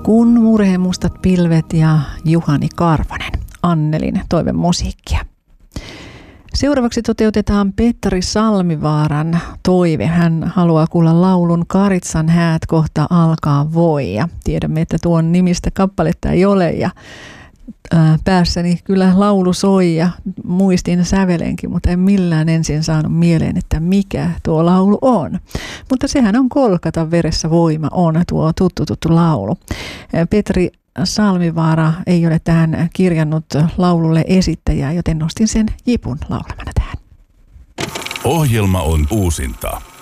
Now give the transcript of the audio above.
Kun murhemustat pilvet ja Juhani Karvanen, Annelin toivemusiikkia. Seuraavaksi toteutetaan Petteri Salmivaaran toive. Hän haluaa kuulla laulun Karitsan häät kohta alkaa voi. Ja tiedämme, että tuon nimistä kappaletta ei ole ja päässäni kyllä laulu soi ja muistin sävelenkin, mutta en millään ensin saanut mieleen, että mikä tuo laulu on. Mutta sehän on Kolkata veressä voima on tuo tuttu laulu. Petteri Salmivaara ei ole tähän kirjannut laululle esittäjää, joten nostin sen Jipun laulamana tähän. Ohjelma on uusinta.